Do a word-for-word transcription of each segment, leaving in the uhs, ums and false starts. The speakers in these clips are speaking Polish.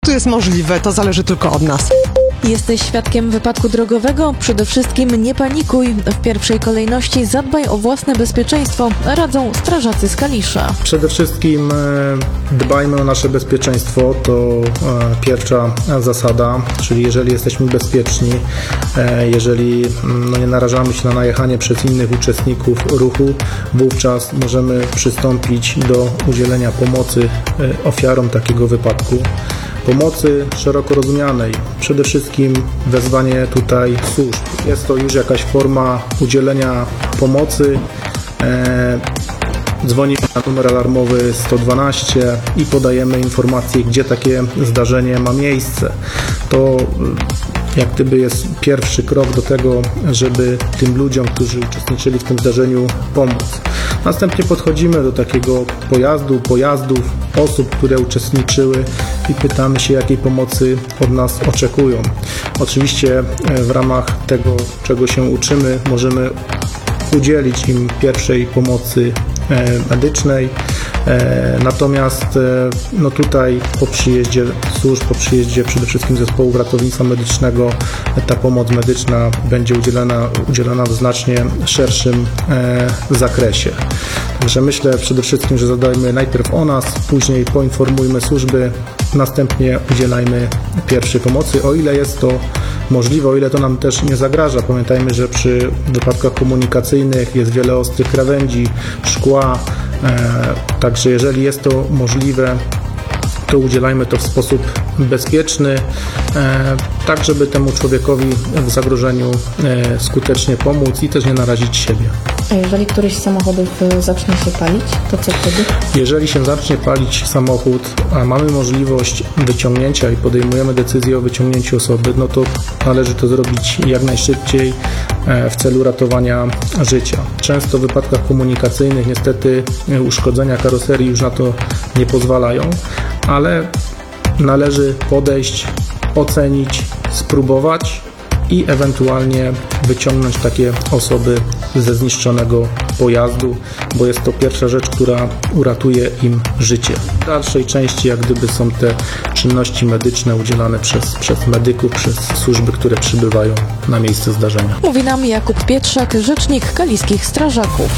prostu jest możliwe, to zależy tylko od nas. Jesteś świadkiem wypadku drogowego? Przede wszystkim nie panikuj. W pierwszej kolejności zadbaj o własne bezpieczeństwo, radzą strażacy z Kalisza. Przede wszystkim dbajmy o nasze bezpieczeństwo, to pierwsza zasada, czyli jeżeli jesteśmy bezpieczni, jeżeli no, nie narażamy się na najechanie przez innych uczestników ruchu, wówczas możemy przystąpić do udzielenia pomocy ofiarom takiego wypadku. Pomocy szeroko rozumianej, przede wszystkim wezwanie tutaj służb. Jest to już jakaś forma udzielenia pomocy. E, dzwonimy na numer alarmowy sto dwanaście i podajemy informację, gdzie takie zdarzenie ma miejsce. To jak gdyby jest pierwszy krok do tego, żeby tym ludziom, którzy uczestniczyli w tym zdarzeniu, pomóc. Następnie podchodzimy do takiego pojazdu, pojazdów, osób, które uczestniczyły i pytamy się, jakiej pomocy od nas oczekują. Oczywiście w ramach tego, czego się uczymy, możemy udzielić im pierwszej pomocy medycznej. Natomiast no tutaj po przyjeździe służb, po przyjeździe przede wszystkim zespołu ratownictwa medycznego ta pomoc medyczna będzie udzielana, udzielana w znacznie szerszym zakresie. Także myślę przede wszystkim, że zadajmy najpierw o nas, później poinformujmy służby, następnie udzielajmy pierwszej pomocy, o ile jest to możliwe, o ile to nam też nie zagraża. Pamiętajmy, że przy wypadkach komunikacyjnych jest wiele ostrych krawędzi, szkła, e, także jeżeli jest to możliwe, to udzielajmy to w sposób bezpieczny, e, tak żeby temu człowiekowi w zagrożeniu e, skutecznie pomóc i też nie narazić siebie. A jeżeli któryś z samochodów zacznie się palić, to co wtedy? Jeżeli się zacznie palić samochód, a mamy możliwość wyciągnięcia i podejmujemy decyzję o wyciągnięciu osoby, no to należy to zrobić jak najszybciej w celu ratowania życia. Często w wypadkach komunikacyjnych niestety uszkodzenia karoserii już na to nie pozwalają, ale należy podejść, ocenić, spróbować i ewentualnie wyciągnąć takie osoby ze zniszczonego pojazdu, bo jest to pierwsza rzecz, która uratuje im życie. W dalszej części jak gdyby są te czynności medyczne udzielane przez, przez medyków, przez służby, które przybywają na miejsce zdarzenia. Mówi nam Jakub Pietrzak, rzecznik kaliskich strażaków.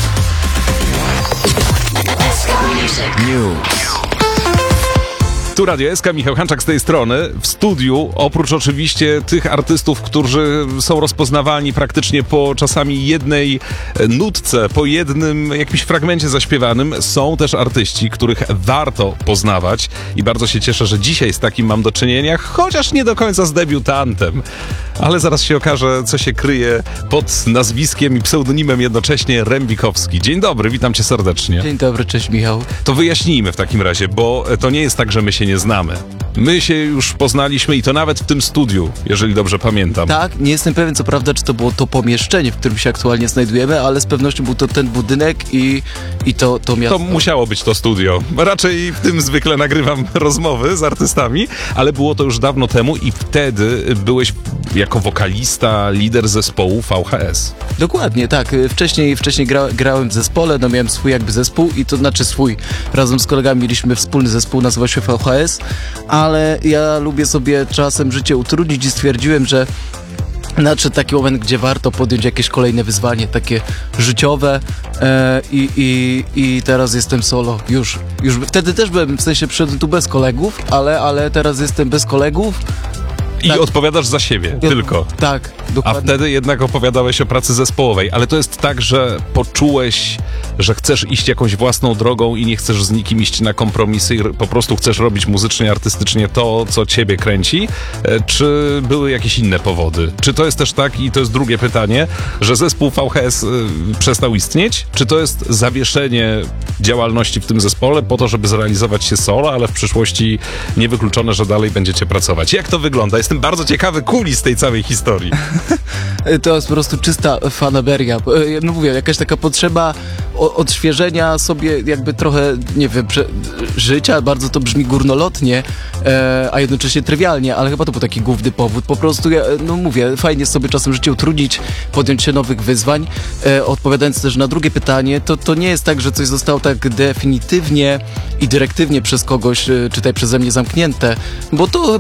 Tu Radio S K, Michał Hanczak z tej strony. W studiu, oprócz oczywiście tych artystów, którzy są rozpoznawalni praktycznie po czasami jednej nutce, po jednym jakimś fragmencie zaśpiewanym, są też artyści, których warto poznawać i bardzo się cieszę, że dzisiaj z takim mam do czynienia, chociaż nie do końca z debiutantem, ale zaraz się okaże, co się kryje pod nazwiskiem i pseudonimem jednocześnie Rembikowski. Dzień dobry, witam cię serdecznie. Dzień dobry, cześć Michał. To wyjaśnijmy w takim razie, bo to nie jest tak, że my się nie znamy. My się już poznaliśmy i to nawet w tym studiu, jeżeli dobrze pamiętam. Tak, nie jestem pewien co prawda, czy to było to pomieszczenie, w którym się aktualnie znajdujemy, ale z pewnością był to ten budynek i, i to, to miasto. To musiało być to studio. Raczej w tym zwykle nagrywam rozmowy z artystami, ale było to już dawno temu i wtedy byłeś jako wokalista, lider zespołu V H S. Dokładnie, tak. Wcześniej, wcześniej gra, grałem w zespole, no miałem swój jakby zespół i to znaczy swój. Razem z kolegami mieliśmy wspólny zespół, nazywał się V H S, ale ja lubię sobie czasem życie utrudnić i stwierdziłem, że nadszedł taki moment, gdzie warto podjąć jakieś kolejne wyzwanie, takie życiowe e, i, i, i teraz jestem solo. Już, już wtedy też byłem, w sensie przyszedłem tu bez kolegów, ale, ale teraz jestem bez kolegów. I tak. Odpowiadasz za siebie, ja, tylko. Tak, dokładnie. A wtedy jednak opowiadałeś o pracy zespołowej, ale to jest tak, że poczułeś, że chcesz iść jakąś własną drogą i nie chcesz z nikim iść na kompromisy i po prostu chcesz robić muzycznie, artystycznie to, co ciebie kręci, czy były jakieś inne powody? Czy to jest też tak, i to jest drugie pytanie, że zespół V H S y, przestał istnieć? Czy to jest zawieszenie działalności w tym zespole po to, żeby zrealizować się solo, ale w przyszłości niewykluczone, że dalej będziecie pracować? Jak to wygląda? Jestem bardzo ciekawy kulis tej całej historii. To jest po prostu czysta fanaberia. No mówię, jakaś taka potrzeba odświeżenia sobie jakby trochę, nie wiem, prze, życia, bardzo to brzmi górnolotnie, e, a jednocześnie trywialnie, ale chyba to był taki główny powód. Po prostu, ja, no mówię, fajnie sobie czasem życie utrudnić, podjąć się nowych wyzwań. E, odpowiadając też na drugie pytanie, to, to nie jest tak, że coś zostało tak definitywnie i dyrektywnie przez kogoś, e, czytaj przeze mnie, zamknięte, bo to